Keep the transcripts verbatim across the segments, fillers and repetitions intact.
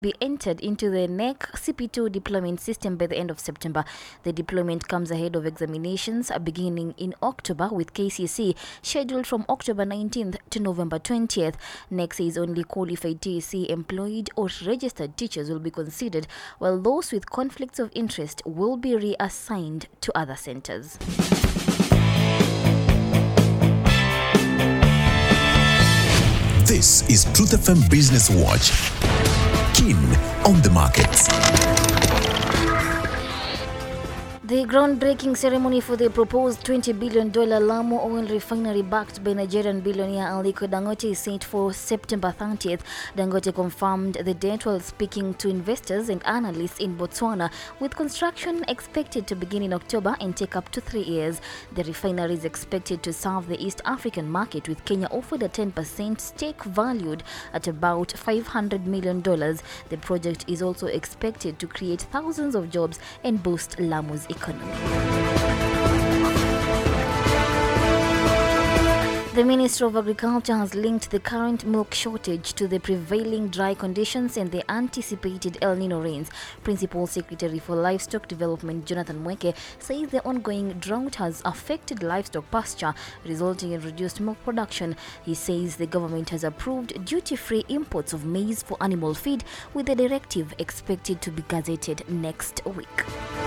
be entered into the N E C C P two deployment system by the end of September. The deployment comes ahead of examinations beginning in October, with K C S E scheduled from October nineteenth to November twentieth. N E C says only qualified T S C employed or registered teachers will be considered, while those with conflicts of interest will be reassigned to other centers. This is Truth F M Business Watch. Keen on the markets. The groundbreaking ceremony for the proposed twenty billion dollars Lamu oil refinery backed by Nigerian billionaire Aliko Dangote is set for September thirtieth. Dangote confirmed the date while speaking to investors and analysts in Botswana, with construction expected to begin in October and take up to three years. The refinery is expected to serve the East African market, with Kenya offered a ten percent stake valued at about five hundred million dollars. The project is also expected to create thousands of jobs and boost Lamu's economy. The Ministry of Agriculture has linked the current milk shortage to the prevailing dry conditions and the anticipated El Nino rains. Principal Secretary for Livestock Development Jonathan Mweke says the ongoing drought has affected livestock pasture, resulting in reduced milk production. He says the government has approved duty-free imports of maize for animal feed, with the directive expected to be gazetted next week.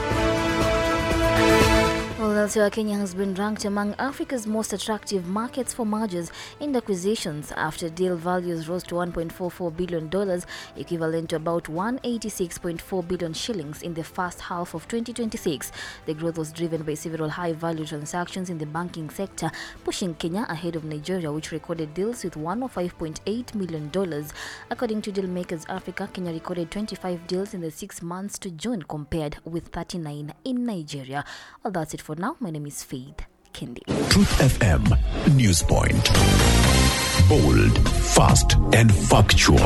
Well, elsewhere, Kenya has been ranked among Africa's most attractive markets for mergers and acquisitions after deal values rose to one point four four billion dollars, equivalent to about one hundred eighty-six point four billion shillings in the first half of twenty twenty-six. The growth was driven by several high-value transactions in the banking sector, pushing Kenya ahead of Nigeria, which recorded deals with one hundred five point eight million dollars. According to Dealmakers Africa, Kenya recorded twenty-five deals in the six months to June, compared with thirty-nine in Nigeria. Well, that's it for now. My name is Faith Kendi. Truth F M News Point. Bold, fast, and factual.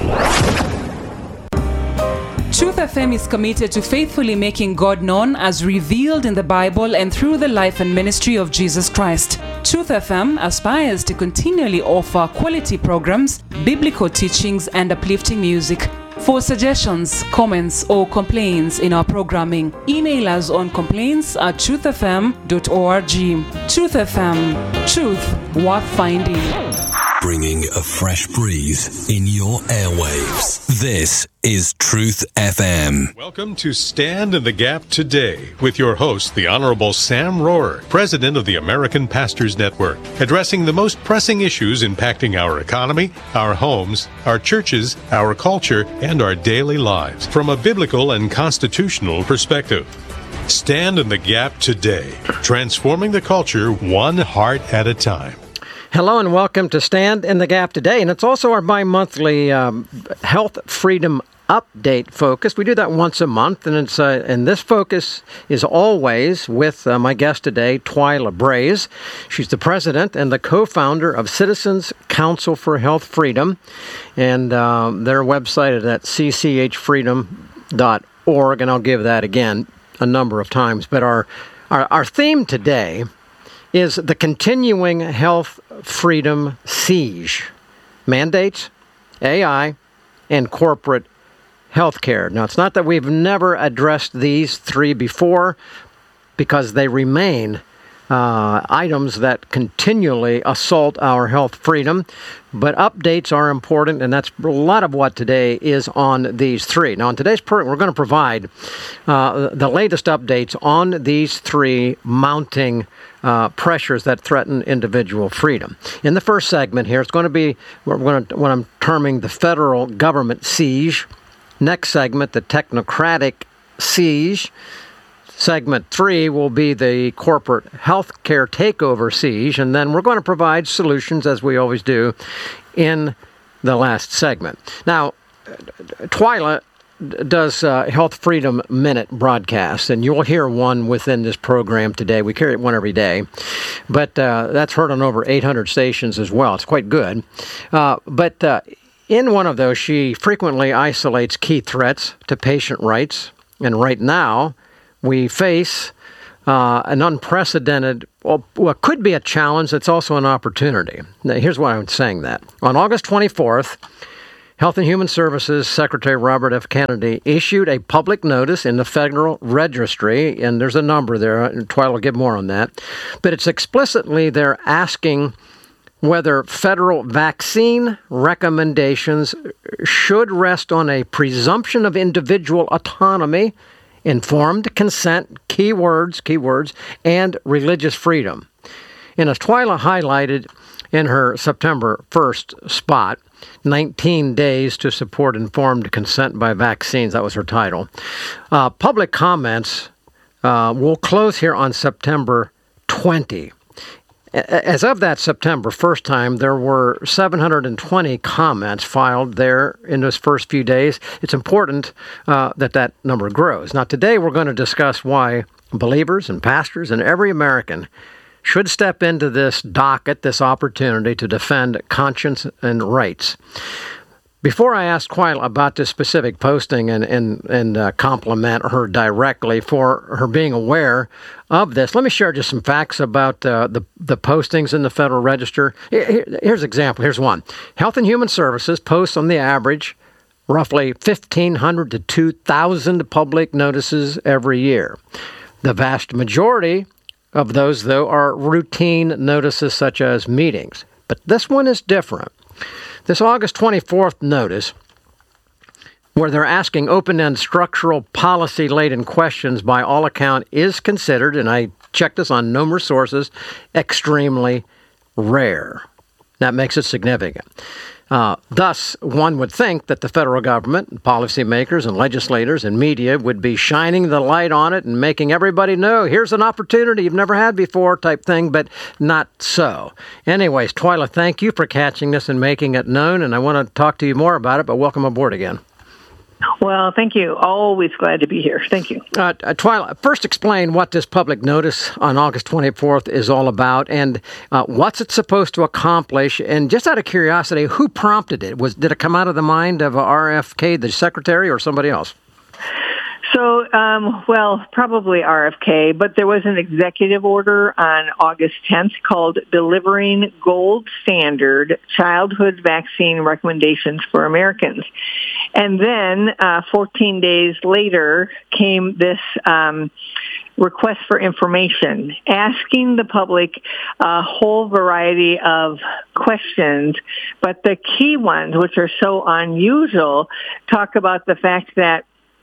Truth F M is committed to faithfully making God known as revealed in the Bible and through the life and ministry of Jesus Christ. Truth F M aspires to continually offer quality programs, biblical teachings, and uplifting music. For suggestions, comments, or complaints in our programming, email us on complaints at truth f m dot org. Truth F M, truth worth finding. Bringing a fresh breeze in your airwaves. This is Truth F M. Welcome to Stand in the Gap Today with your host, the Honorable Sam Rohrer, President of the American Pastors Network, addressing the most pressing issues impacting our economy, our homes, our churches, our culture, and our daily lives from a biblical and constitutional perspective. Stand in the Gap Today, transforming the culture one heart at a time. Hello and welcome to Stand in the Gap Today, and it's also our bi-monthly um, health freedom update focus. We do that once a month, and it's uh, and this focus is always with uh, my guest today, Twyla Braze. She's the president and the co-founder of Citizens Council for Health Freedom, and uh, their website is at c c h freedom dot org, and I'll give that again a number of times. But our our, our theme today is the continuing health freedom siege, mandates, A I, and corporate healthcare. Now, it's not that we've never addressed these three before, because they remain uh, items that continually assault our health freedom, but updates are important, and that's a lot of what today is on these three. Now, in today's program, we're going to provide uh, the latest updates on these three mounting Uh, pressures that threaten individual freedom. In the first segment here, it's going to be what, we're going to, what I'm terming the federal government siege. Next segment, the technocratic siege. Segment three will be the corporate healthcare takeover siege. And then we're going to provide solutions, as we always do, in the last segment. Now, Twyla does uh, Health Freedom Minute broadcast, and you'll hear one within this program today. We carry one every day, but uh, that's heard on over eight hundred stations as well. It's quite good. Uh, but uh, in one of those, she frequently isolates key threats to patient rights, and right now we face uh, an unprecedented, well, what could be a challenge that's also an opportunity. Now, here's why I'm saying that. On August twenty-fourth, Health and Human Services Secretary Robert F. Kennedy issued a public notice in the Federal Registry, and there's a number there, and Twyla will give more on that, but it's explicitly they're asking whether federal vaccine recommendations should rest on a presumption of individual autonomy, informed consent, keywords, keywords, and religious freedom. And as Twyla highlighted in her September first spot, nineteen days to support informed consent by vaccines, that was her title. Uh, public comments uh, will close here on September twentieth. As of that September first time, there were seven hundred twenty comments filed there in those first few days. It's important uh, that that number grows. Now, today we're going to discuss why believers and pastors and every American should step into this docket, this opportunity to defend conscience and rights. Before I ask Twyla about this specific posting and and, and uh, compliment her directly for her being aware of this, let me share just some facts about uh, the, the postings in the Federal Register. Here, here's an example. Here's one. Health and Human Services posts on the average roughly fifteen hundred to two thousand public notices every year. The vast majority of those, though, are routine notices such as meetings. But this one is different. This August twenty-fourth notice, where they're asking open-end structural policy-laden questions, by all account, is considered, and I checked this on numerous sources, extremely rare. That makes it significant. Uh, thus, one would think that the federal government, and policymakers and legislators and media would be shining the light on it and making everybody know, here's an opportunity you've never had before type thing, but not so. Anyways, Twyla, thank you for catching this and making it known, and I want to talk to you more about it, but welcome aboard again. Well, thank you. Always glad to be here. Thank you. Uh, Twyla, first explain what this public notice on August twenty-fourth is all about, and uh, what's it supposed to accomplish. And just out of curiosity, who prompted it? Was did it come out of the mind of R F K, the secretary, or somebody else? So, um, well, probably R F K, but there was an executive order on August tenth called Delivering Gold Standard Childhood Vaccine Recommendations for Americans. And then uh, fourteen days later came this um, request for information, asking the public a whole variety of questions. But the key ones, which are so unusual, talk about the fact that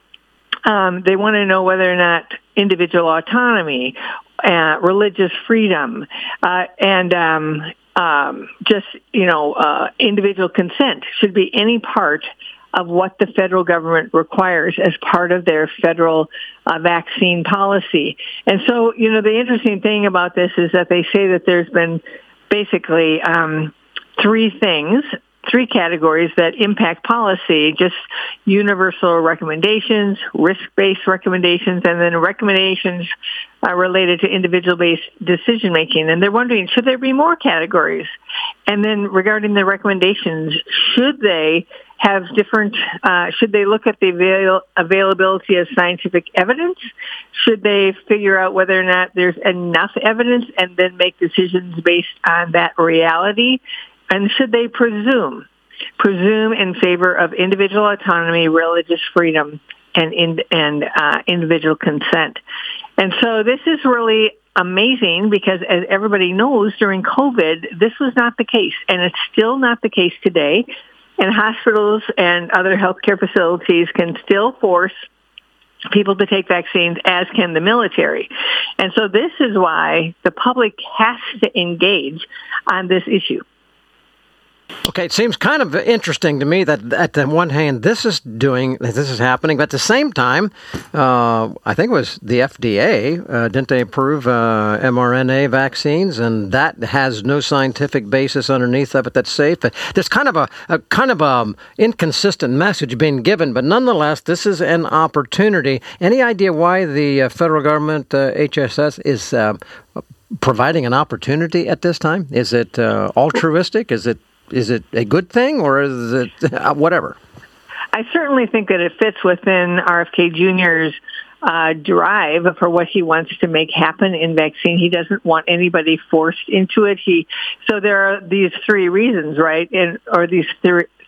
Um, they want to know whether or not individual autonomy, uh, religious freedom, uh, and um, um, just, you know, uh, individual consent should be any part of what the federal government requires as part of their federal uh, vaccine policy. And so, you know, the interesting thing about this is that they say that there's been basically um, three things three categories that impact policy, just universal recommendations, risk-based recommendations, and then recommendations uh, related to individual-based decision-making. And they're wondering, should there be more categories? And then regarding the recommendations, should they have different, uh, should they look at the avail- availability of scientific evidence? Should they figure out whether or not there's enough evidence and then make decisions based on that reality? And should they presume, presume in favor of individual autonomy, religious freedom, and in, and uh, individual consent? And so this is really amazing because, as everybody knows, during COVID, this was not the case, and it's still not the case today. And hospitals and other healthcare facilities can still force people to take vaccines, as can the military. And so this is why the public has to engage on this issue. Okay, it seems kind of interesting to me that at the one hand, this is doing, this is happening, but at the same time, uh, I think it was the F D A, uh, didn't they approve uh, mRNA vaccines, and that has no scientific basis underneath of it that's safe. There's kind of a, a kind of a inconsistent message being given, but nonetheless, this is an opportunity. Any idea why the uh, federal government, uh, H S S, is uh, providing an opportunity at this time? Is it uh, altruistic? Is it Is it a good thing, or is it uh, whatever? I certainly think that it fits within R F K Junior's uh, drive for what he wants to make happen in vaccine. He doesn't want anybody forced into it. He so there are these three reasons, right? And or these th-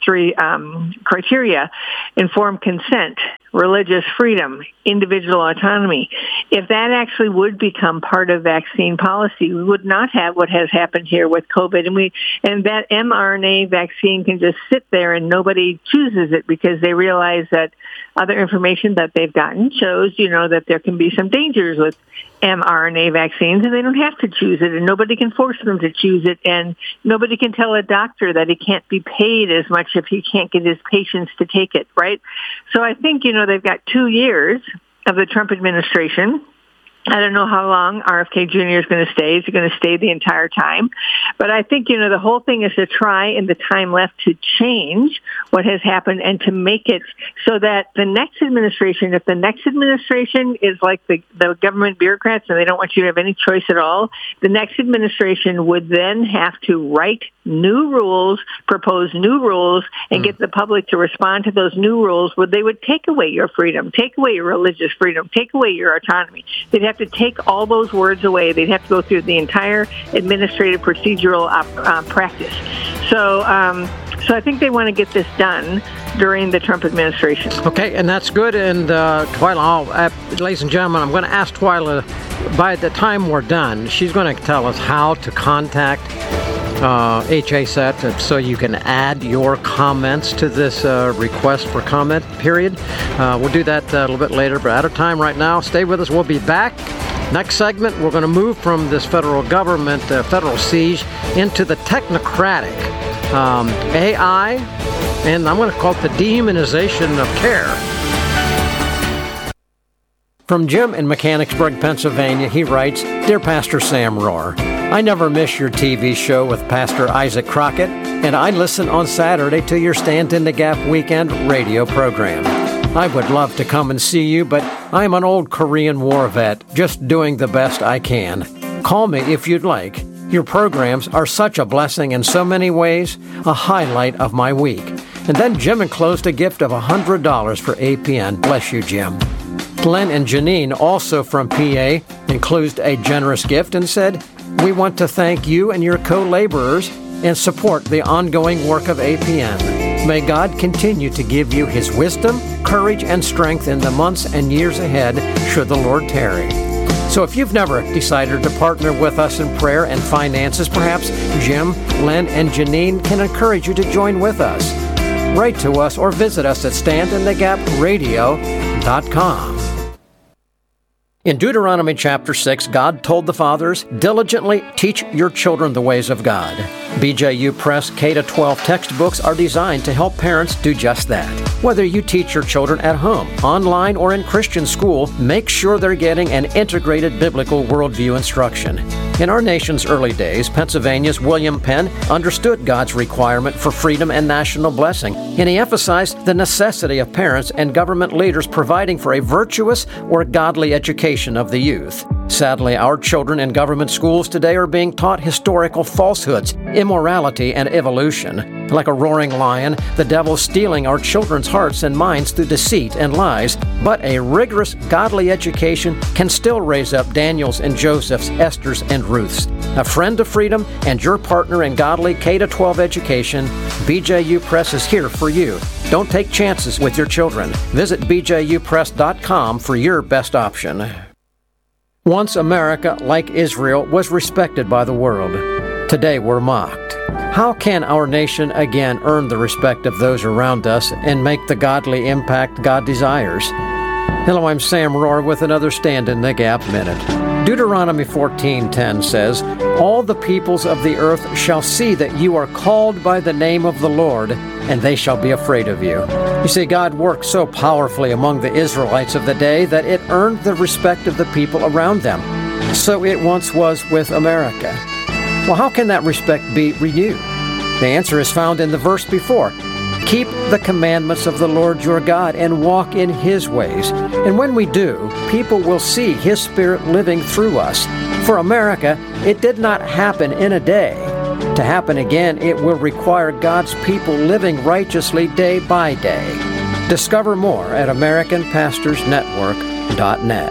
three um, criteria: informed consent, religious freedom, individual autonomy. If that actually would become part of vaccine policy, we would not have what has happened here with COVID. And we and that mRNA vaccine can just sit there and nobody chooses it because they realize that other information that they've gotten shows, you know, that there can be some dangers with mRNA vaccines, and they don't have to choose it, and nobody can force them to choose it, and nobody can tell a doctor that he can't be paid as much if he can't get his patients to take it, right? So I think, you know, they've got two years of the Trump administration. I don't know how long R F K Junior is going to stay. Is he going to stay the entire time? But I think, you know, the whole thing is to try in the time left to change what has happened and to make it so that the next administration, if the next administration is like the, the government bureaucrats and they don't want you to have any choice at all, the next administration would then have to write new rules, propose new rules, and mm. get the public to respond to those new rules where they would take away your freedom, take away your religious freedom, take away your autonomy. They'd have to take all those words away. They'd have to go through the entire administrative procedural uh, practice. So, um, so I think they want to get this done during the Trump administration. Okay, and that's good. And uh, Twyla, I'll, uh, ladies and gentlemen, I'm going to ask Twyla, by the time we're done, she's going to tell us how to contact Uh, H A S E T so you can add your comments to this uh, request for comment period. Uh, we'll do that uh, a little bit later, but out of time right now. Stay with us. We'll be back. Next segment, we're going to move from this federal government, uh, federal siege, into the technocratic um, A I, and I'm going to call it the dehumanization of care. From Jim in Mechanicsburg, Pennsylvania, he writes, Dear Pastor Sam Rohr, I never miss your T V show with Pastor Isaac Crockett, and I listen on Saturday to your Stand in the Gap weekend radio program. I would love to come and see you, but I'm an old Korean War vet, just doing the best I can. Call me if you'd like. Your programs are such a blessing in so many ways, a highlight of my week. And then Jim enclosed a gift of one hundred dollars for A P N. Bless you, Jim. Glenn and Janine, also from P A, enclosed a generous gift and said, We want to thank you and your co-laborers and support the ongoing work of A P N. May God continue to give you His wisdom, courage, and strength in the months and years ahead, should the Lord tarry. So if you've never decided to partner with us in prayer and finances, perhaps Jim, Glenn, and Janine can encourage you to join with us. Write to us or visit us at stand in the gap radio dot com. In Deuteronomy chapter six, God told the fathers, diligently teach your children the ways of God. B J U Press K to twelve textbooks are designed to help parents do just that. Whether you teach your children at home, online, or in Christian school, make sure they're getting an integrated biblical worldview instruction. In our nation's early days, Pennsylvania's William Penn understood God's requirement for freedom and national blessing, and he emphasized the necessity of parents and government leaders providing for a virtuous or godly education of the youth. Sadly, our children in government schools today are being taught historical falsehoods, immorality, and evolution. Like a roaring lion, the devil's stealing our children's hearts and minds through deceit and lies, but a rigorous, godly education can still raise up Daniels and Josephs, Esthers, and Ruths. A friend of freedom and your partner in godly K to twelve education, B J U Press is here for you. Don't take chances with your children. Visit b j u press dot com for your best option. Once America, like Israel, was respected by the world. Today we're mocked. How can our nation again earn the respect of those around us and make the godly impact God desires? Hello, I'm Sam Rohr with another Stand in the Gap Minute. Deuteronomy fourteen ten says, All the peoples of the earth shall see that you are called by the name of the Lord, and they shall be afraid of you. You see, God worked so powerfully among the Israelites of the day that it earned the respect of the people around them. So it once was with America. Well, how can that respect be renewed? The answer is found in the verse before. Keep the commandments of the Lord your God and walk in His ways. And when we do, people will see His Spirit living through us. For America, it did not happen in a day. To happen again, it will require God's people living righteously day by day. Discover more at american pastors network dot net.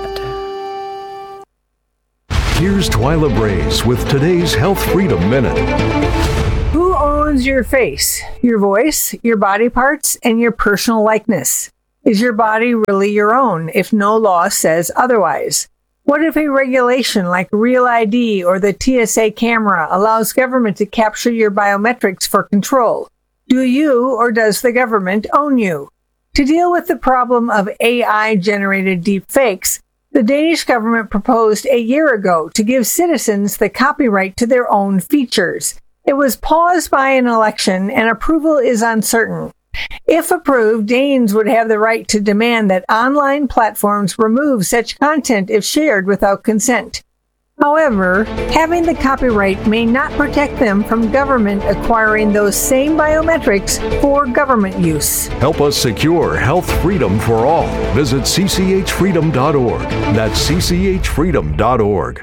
Here's Twyla Brace with today's Health Freedom Minute. Who owns owns your face, your voice, your body parts, and your personal likeness? Is your body really your own if no law says otherwise? What if a regulation like Real I D or the T S A camera allows government to capture your biometrics for control? Do you or does the government own you? To deal with the problem of A I-generated deepfakes, the Danish government proposed a year ago to give citizens the copyright to their own features. It was paused by an election, and approval is uncertain. If approved, Danes would have the right to demand that online platforms remove such content if shared without consent. However, having the copyright may not protect them from government acquiring those same biometrics for government use. Help us secure health freedom for all. Visit c c h freedom dot org. That's c c h freedom dot org.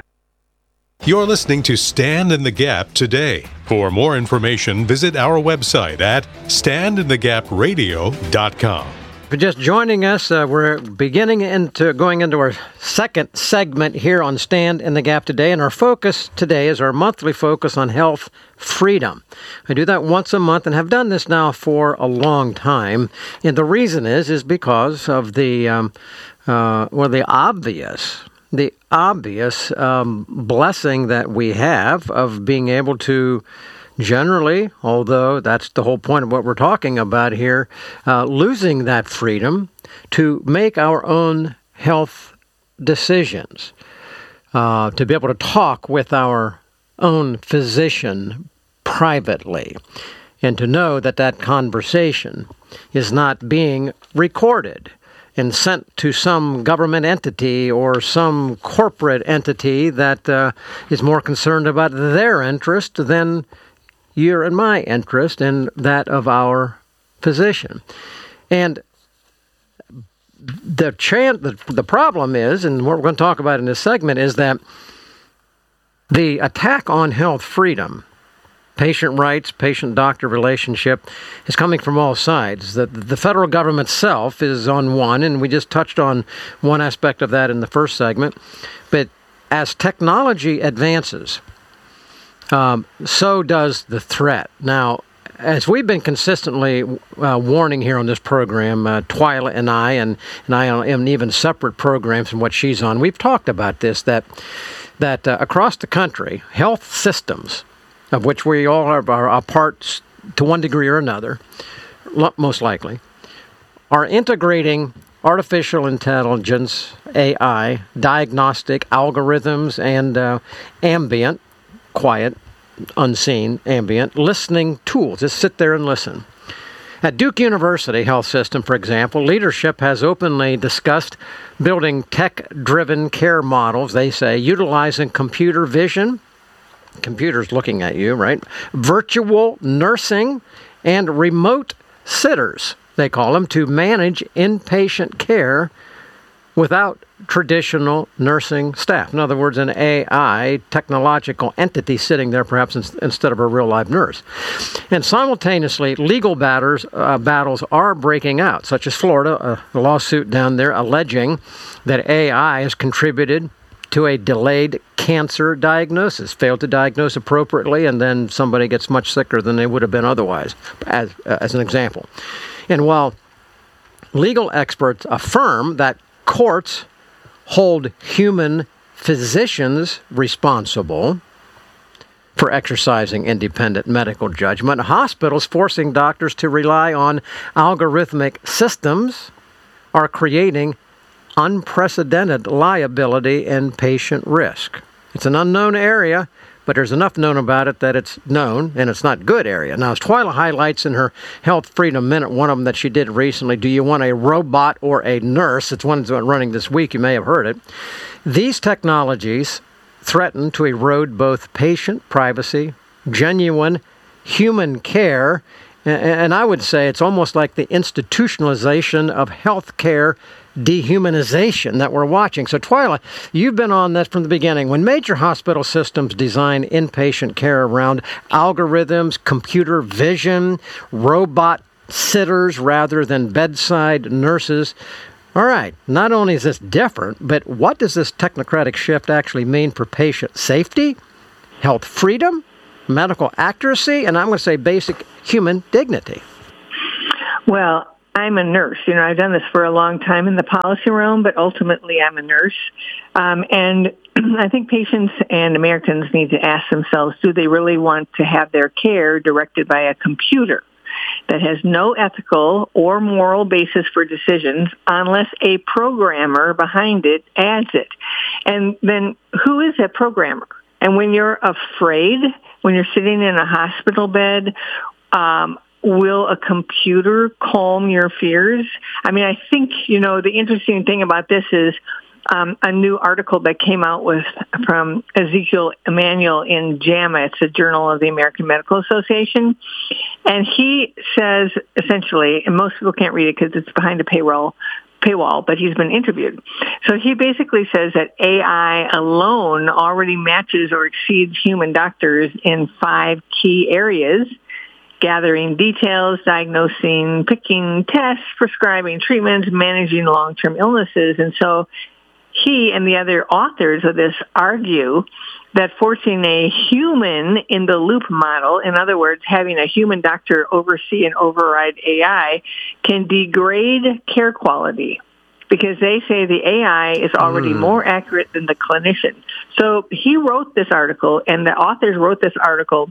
You're listening to Stand in the Gap today. For more information, visit our website at stand in the gap radio dot com. If you're just joining us, uh, we're beginning into going into our second segment here on Stand in the Gap today, and our focus today is our monthly focus on health freedom. I do that once a month and have done this now for a long time, and the reason is is because of the um, uh, well, the obvious. the obvious um, blessing that we have of being able to generally, although that's the whole point of what we're talking about here, uh, losing that freedom to make our own health decisions, uh, to be able to talk with our own physician privately, and to know that that conversation is not being recorded and sent to some government entity or some corporate entity that uh, is more concerned about their interest than your and my interest and that of our physician. And the, chan- the, the problem is, and what we're going to talk about in this segment, is that the attack on health freedom, patient rights, patient-doctor relationship, is coming from all sides. The, the federal government itself is on one, and we just touched on one aspect of that in the first segment. But as technology advances, um, so does the threat. Now, as we've been consistently uh, warning here on this program, uh, Twyla and I, and, and I am even separate programs from what she's on, we've talked about this, that, that uh, across the country, health systems, of which we all are, are a part to one degree or another, most likely, are integrating artificial intelligence, A I, diagnostic algorithms, and uh, ambient, quiet, unseen, ambient, listening tools. Just sit there and listen. At Duke University Health System, for example, leadership has openly discussed building tech-driven care models, they say, utilizing computer vision, computers looking at you, right? Virtual nursing and remote sitters, they call them, to manage inpatient care without traditional nursing staff. In other words, an A I technological entity sitting there perhaps in, instead of a real live nurse. And simultaneously, legal batters, uh, battles are breaking out, such as Florida, a lawsuit down there alleging that A I has contributed to a delayed cancer diagnosis, failed to diagnose appropriately, and then somebody gets much sicker than they would have been otherwise, as, uh, as an example. And while legal experts affirm that courts hold human physicians responsible for exercising independent medical judgment, hospitals forcing doctors to rely on algorithmic systems are creating unprecedented liability and patient risk. It's an unknown area, but there's enough known about it that it's known, and it's not good area. Now, as Twyla highlights in her Health Freedom Minute, one of them that she did recently, Do You Want a Robot or a Nurse? It's one that's running this week. You may have heard it. These technologies threaten to erode both patient privacy, genuine human care, and I would say it's almost like the institutionalization of health care dehumanization that we're watching. So, Twyla, you've been on that from the beginning. When major hospital systems design inpatient care around algorithms, computer vision, robot sitters rather than bedside nurses, all right, not only is this different, but what does this technocratic shift actually mean for patient safety, health freedom, medical accuracy, and I'm going to say basic human dignity? Well, I'm a nurse. You know, I've done this for a long time in the policy realm, but ultimately I'm a nurse. Um, and I think patients and Americans need to ask themselves, do they really want to have their care directed by a computer that has no ethical or moral basis for decisions unless a programmer behind it adds it? And then who is that programmer? And when you're afraid, when you're sitting in a hospital bed, um, will a computer calm your fears? I mean, I think, you know, the interesting thing about this is um, a new article that came out with from Ezekiel Emanuel in JAMA. It's a Journal of the American Medical Association. And he says, essentially, and most people can't read it because it's behind a paywall, paywall, but he's been interviewed. So he basically says that A I alone already matches or exceeds human doctors in five key areas: gathering details, diagnosing, picking tests, prescribing treatments, managing long-term illnesses. And so he and the other authors of this argue that forcing a human-in-the-loop model, in other words, having a human doctor oversee and override A I, can degrade care quality, because they say the A I is already mm. more accurate than the clinician. So he wrote this article, and the authors wrote this article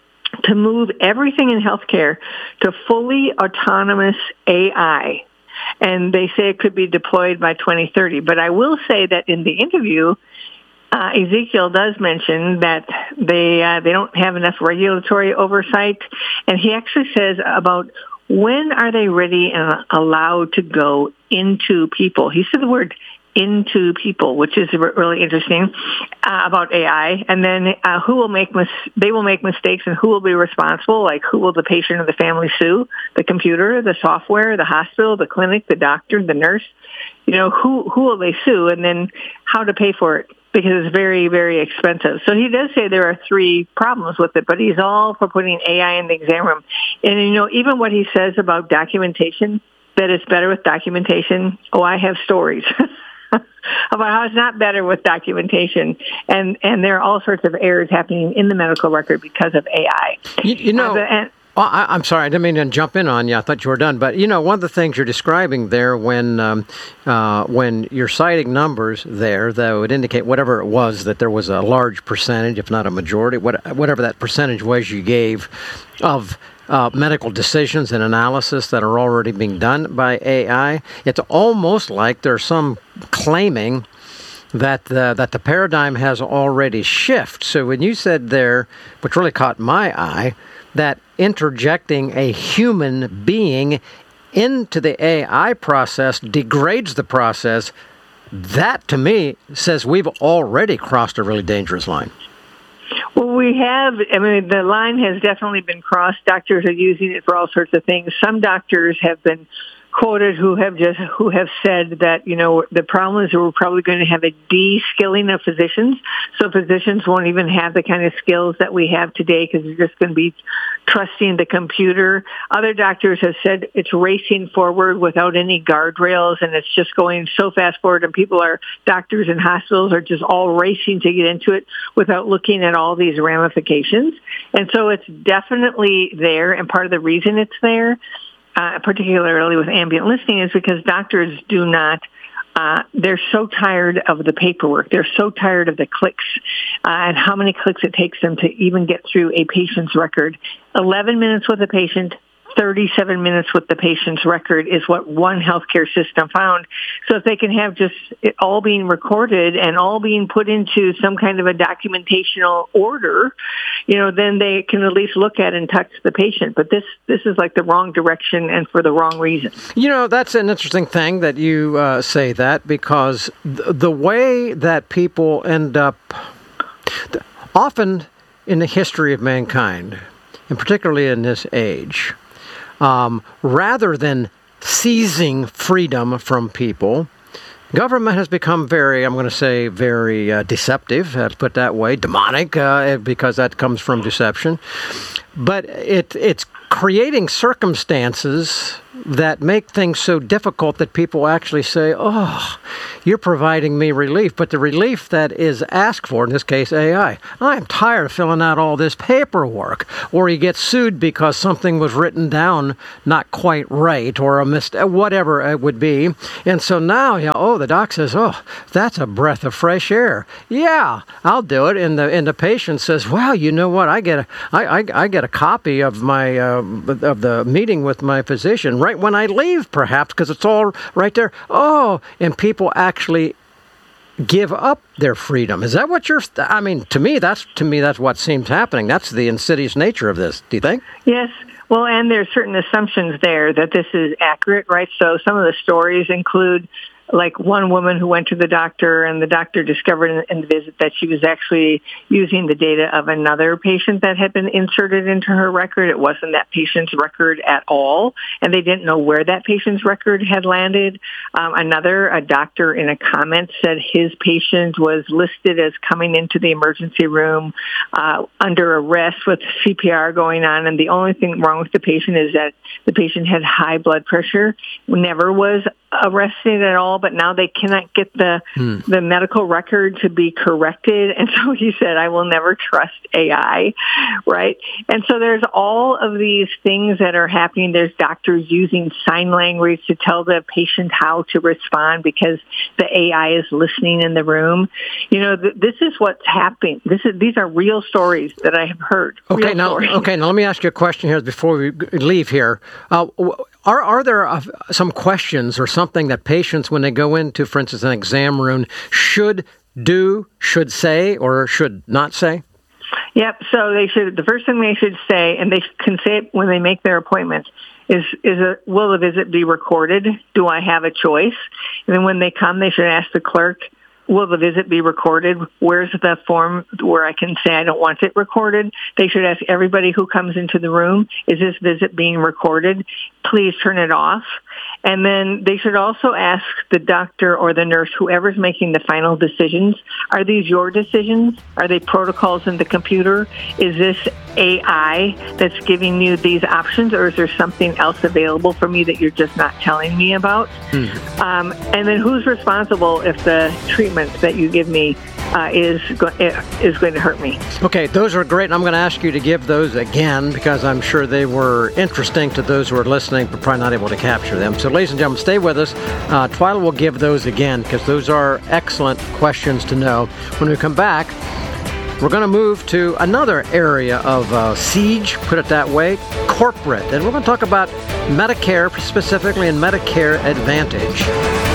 to move everything in healthcare to fully autonomous A I. And they say it could be deployed by twenty thirty. But I will say that in the interview, uh, Ezekiel does mention that they uh, they don't have enough regulatory oversight. And he actually says about when are they ready and allowed to go into people. He said the word into people, which is really interesting uh, about A I. And then uh, who will make mis- they will make mistakes, and who will be responsible? Like, who will the patient or the family sue? The computer, the software, the hospital, the clinic, the doctor, the nurse. You know, who who will they sue? And then how to pay for it, because it's very, very expensive. So he does say there are three problems with it, but he's all for putting A I in the exam room. And, you know, even what he says about documentation, that it's better with documentation, oh, I have stories about how it's not better with documentation, and and there are all sorts of errors happening in the medical record because of A I. You, you know, uh, the, and, well, I, I'm sorry, I didn't mean to jump in on you. I thought you were done, but you know, one of the things you're describing there, when um, uh, when you're citing numbers there that would indicate whatever it was, that there was a large percentage, if not a majority, what, whatever that percentage was you gave of Uh, medical decisions and analysis that are already being done by A I. It's almost like there's some claiming that the, that the paradigm has already shifted. So when you said there, which really caught my eye, that interjecting a human being into the A I process degrades the process, that to me says we've already crossed a really dangerous line. Well, we have, I mean, the line has definitely been crossed. Doctors are using it for all sorts of things. Some doctors have been quoted who have just who have said that, you know, the problem is we're probably going to have a de-skilling of physicians. So physicians won't even have the kind of skills that we have today because they're just going to be trusting the computer. Other doctors have said it's racing forward without any guardrails, and it's just going so fast forward, and people are, doctors and hospitals are just all racing to get into it without looking at all these ramifications. And so it's definitely there, and part of the reason it's there, Uh, particularly with ambient listening, is because doctors do not, uh, they're so tired of the paperwork. They're so tired of the clicks uh, and how many clicks it takes them to even get through a patient's record. eleven minutes with a patient, thirty-seven minutes with the patient's record is what one healthcare system found. So if they can have just it all being recorded and all being put into some kind of a documentational order, you know, then they can at least look at and touch the patient. But this this is like the wrong direction and for the wrong reason. You know, that's an interesting thing that you uh, say that, because th- the way that people end up, th- often in the history of mankind, and particularly in this age, Um, rather than seizing freedom from people, government has become very, I'm going to say, very uh, deceptive, let's put it that way, demonic, uh, because that comes from deception. But it it's creating circumstances that make things so difficult that people actually say, oh, you're providing me relief. But the relief that is asked for, in this case, A I, I'm tired of filling out all this paperwork. Or he gets sued because something was written down not quite right, or a mistake, whatever it would be. And so now, you know, oh, the doc says, oh, that's a breath of fresh air. Yeah, I'll do it. And the and the patient says, well, you know what? I get a I I, I get a copy of my uh, of the meeting with my physician right when I leave, perhaps, because it's all right there. Oh, and people actually give up their freedom. Is that what you're? I mean, to me, that's to me that's what seems happening. That's the insidious nature of this. Do you think? Yes. Well, and there's certain assumptions there that this is accurate, right? So some of the stories include, like, one woman who went to the doctor, and the doctor discovered in, in the visit that she was actually using the data of another patient that had been inserted into her record. It wasn't that patient's record at all, and they didn't know where that patient's record had landed. Um, another, a doctor in a comment said his patient was listed as coming into the emergency room uh, under arrest with C P R going on, and the only thing wrong with the patient is that the patient had high blood pressure, never was arrested at all, but now they cannot get the hmm. the medical record to be corrected. And so he said, I will never trust A I, right? And so there's all of these things that are happening. There's doctors using sign language to tell the patient how to respond because the A I is listening in the room. You know, th- this is what's happening. This is These are real stories that I have heard. Okay, real now, stories. okay, now let me ask you a question here before we leave here. Uh, Are are there uh, some questions or something that patients, when they go into, for instance, an exam room, should do, should say, or should not say? Yep. So they should. The first thing they should say, and they can say it when they make their appointment, is is a, will the visit be recorded? Do I have a choice? And then when they come, they should ask the clerk, will the visit be recorded? Where's the form where I can say I don't want it recorded? They should ask everybody who comes into the room, is this visit being recorded? Please turn it off. And then they should also ask the doctor or the nurse, whoever's making the final decisions, are these your decisions? Are they protocols in the computer? Is this A I that's giving you these options, or is there something else available for me that you're just not telling me about? Hmm. Um, and then who's responsible if the treatment that you give me uh, is go- is going to hurt me? Okay, those are great. And I'm going to ask you to give those again because I'm sure they were interesting to those who are listening, but probably not able to capture them. So, ladies and gentlemen, stay with us. Uh, Twyla will give those again because those are excellent questions to know. When we come back, we're going to move to another area of uh, siege, put it that way, corporate. And we're going to talk about Medicare, specifically and Medicare Advantage.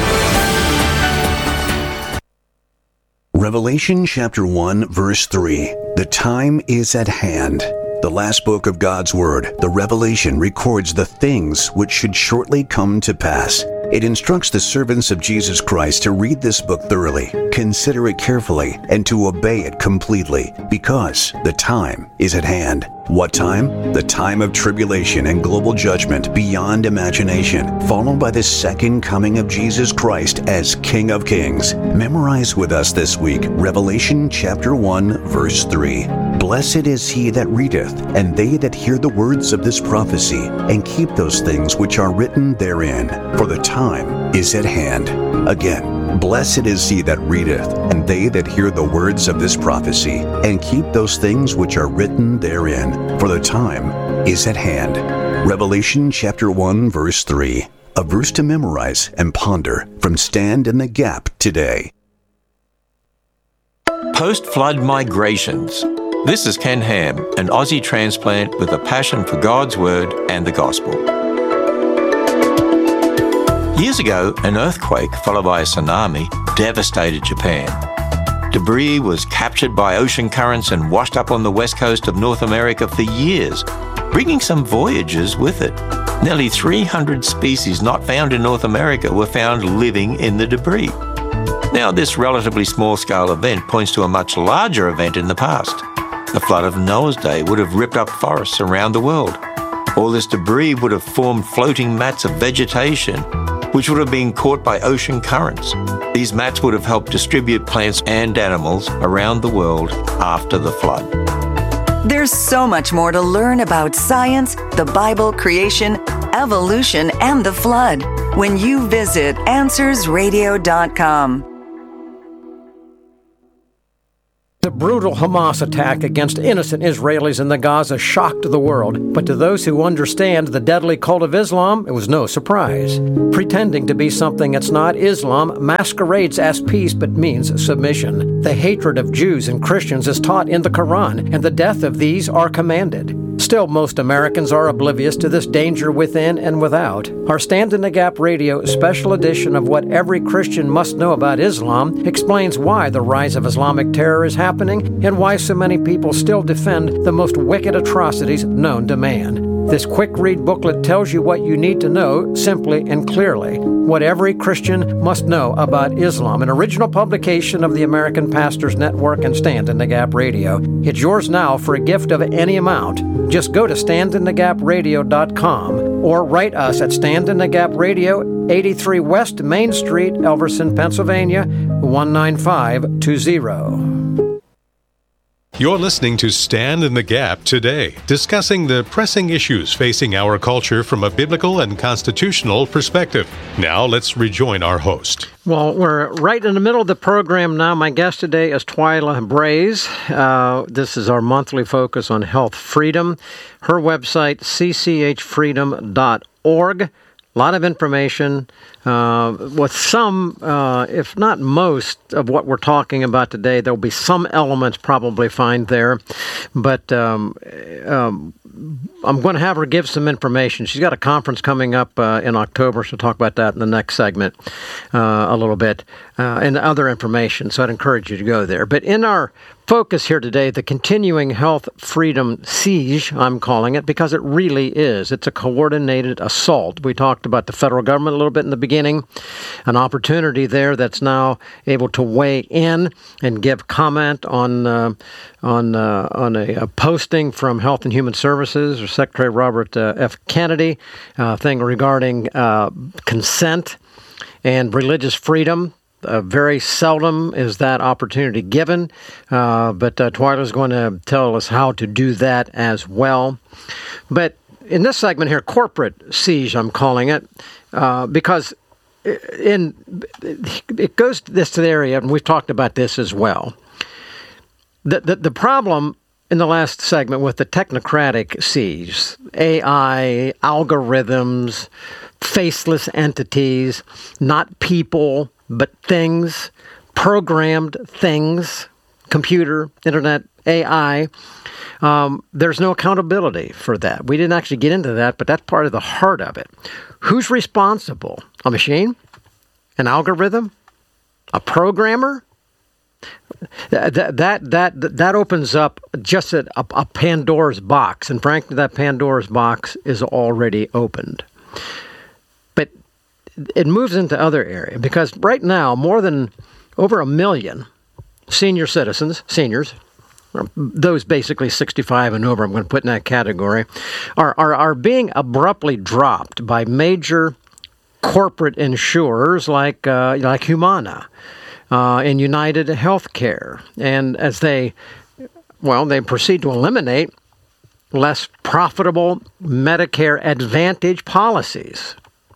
Revelation chapter one, verse three. The time is at hand. The last book of God's Word, the Revelation, records the things which should shortly come to pass. It instructs the servants of Jesus Christ to read this book thoroughly, consider it carefully, and to obey it completely, because the time is at hand. What time? The time of tribulation and global judgment beyond imagination, followed by the second coming of Jesus Christ as King of Kings. Memorize with us this week Revelation chapter one, verse three. Blessed is he that readeth, and they that hear the words of this prophecy, and keep those things which are written therein, for the time is at hand. Again, blessed is he that readeth, and they that hear the words of this prophecy, and keep those things which are written therein, for the time is at hand. Revelation chapter one, verse three. A verse to memorize and ponder from Stand in the Gap today. Post-flood migrations. This is Ken Ham, an Aussie transplant with a passion for God's Word and the Gospel. Years ago, an earthquake followed by a tsunami devastated Japan. Debris was captured by ocean currents and washed up on the west coast of North America for years, bringing some voyagers with it. Nearly three hundred species not found in North America were found living in the debris. Now, this relatively small-scale event points to a much larger event in the past. The flood of Noah's day would have ripped up forests around the world. All this debris would have formed floating mats of vegetation, which would have been caught by ocean currents. These mats would have helped distribute plants and animals around the world after the flood. There's so much more to learn about science, the Bible, creation, evolution, and the flood when you visit answers radio dot com. The brutal Hamas attack against innocent Israelis in the Gaza shocked the world, but to those who understand the deadly cult of Islam, it was no surprise. Pretending to be something it's not, Islam masquerades as peace but means submission. The hatred of Jews and Christians is taught in the Quran, and the death of these are commanded. Still, most Americans are oblivious to this danger within and without. Our Stand in the Gap Radio special edition of What Every Christian Must Know About Islam explains why the rise of Islamic terror is happening and why so many people still defend the most wicked atrocities known to man. This quick read booklet tells you what you need to know simply and clearly. What Every Christian Must Know About Islam, an original publication of the American Pastors Network and Stand in the Gap Radio. It's yours now for a gift of any amount. Just go to stand in the gap radio dot com or write us at Stand in the Gap Radio, eighty-three West Main Street, Elverson, Pennsylvania, one nine five two zero. You're listening to Stand in the Gap today, discussing the pressing issues facing our culture from a biblical and constitutional perspective. Now let's rejoin our host. Well, we're right in the middle of the program now. My guest today is Twyla Braze. Uh, this is our monthly focus on health freedom. Her website, c c h freedom dot org. A lot of information uh, with some, uh, if not most, of what we're talking about today. There'll be some elements probably find there, but um, um, I'm going to have her give some information. She's got a conference coming up uh, in October, so we'll talk about that in the next segment uh, a little bit, uh, and other information, so I'd encourage you to go there. But in our focus here today, the continuing health freedom siege, I'm calling it, because it really is. It's a coordinated assault. We talked about the federal government a little bit in the beginning, an opportunity there that's now able to weigh in and give comment on uh, on uh, on a, a posting from Health and Human Services, or Secretary Robert uh, F. Kennedy, uh, thing regarding uh, consent and religious freedom. Uh, very seldom is that opportunity given, uh, but uh, Twyla is going to tell us how to do that as well. But in this segment here, corporate siege, I'm calling it, uh, because in it goes to this area, and we've talked about this as well. The, the, the problem in the last segment with the technocratic siege, A I, algorithms, faceless entities, not people, but things, programmed things, computer, internet, A I, um, there's no accountability for that. We didn't actually get into that, but that's part of the heart of it. Who's responsible? A machine? An algorithm? A programmer? That that that that opens up just a, a Pandora's box, and frankly, that Pandora's box is already opened. But it moves into other areas, because right now, more than over a million senior citizens, seniors, those basically sixty-five and over, I'm going to put in that category, are are, are being abruptly dropped by major corporate insurers like uh, like Humana uh, and United Healthcare, and as they well they proceed to eliminate less profitable Medicare Advantage policies.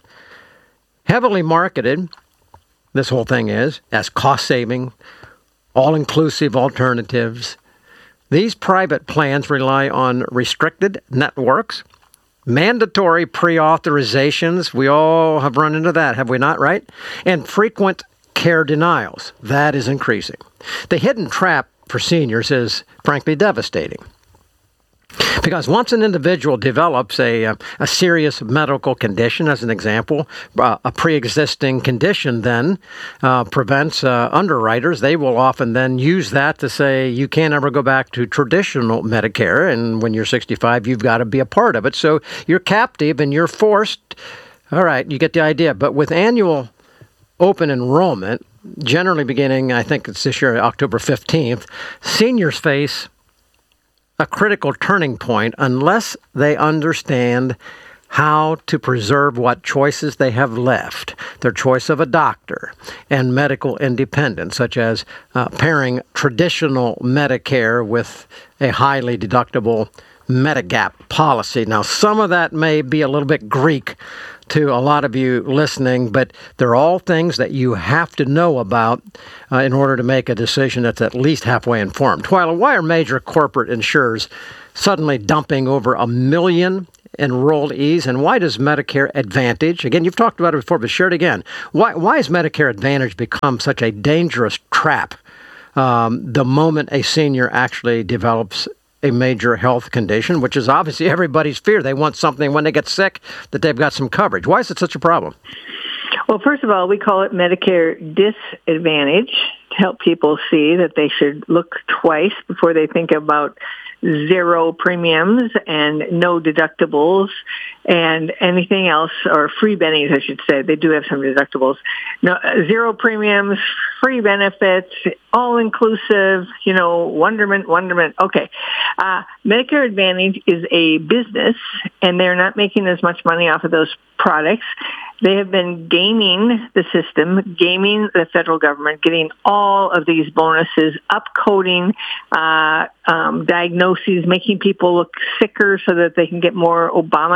Heavily marketed, this whole thing is, as cost-saving, all-inclusive alternatives. These private plans rely on restricted networks, mandatory pre-authorizations. We all have run into that, have we not, right? And frequent care denials. That is increasing. The hidden trap for seniors is, frankly, devastating. Because once an individual develops a, a serious medical condition, as an example, uh, a pre-existing condition then uh, prevents uh, underwriters. They will often then use that to say you can't ever go back to traditional Medicare, and when you're sixty-five, you've got to be a part of it. So you're captive and you're forced. All right, you get the idea. But with annual open enrollment, generally beginning, I think it's this year, October fifteenth, seniors face a critical turning point unless they understand how to preserve what choices they have left, their choice of a doctor and medical independence, such as uh, pairing traditional Medicare with a highly deductible Medigap policy. Now, some of that may be a little bit Greek to a lot of you listening, but they're all things that you have to know about uh, in order to make a decision that's at least halfway informed. Twyla, why are major corporate insurers suddenly dumping over a million enrollees, and why does Medicare Advantage, again, you've talked about it before, but share it again, why, why has Medicare Advantage become such a dangerous trap um, the moment a senior actually develops a major health condition, which is obviously everybody's fear? They want something when they get sick that they've got some coverage. Why is it such a problem? Well, first of all, we call it Medicare Disadvantage to help people see that they should look twice before they think about zero premiums and no deductibles and anything else, or free bennies, I should say. They do have some deductibles. No, zero premiums, free benefits, all-inclusive, you know, wonderment, wonderment. Okay. Uh, Medicare Advantage is a business, and they're not making as much money off of those products. They have been gaming the system, gaming the federal government, getting all of these bonuses, upcoding uh, um, diagnoses, making people look sicker so that they can get more Obama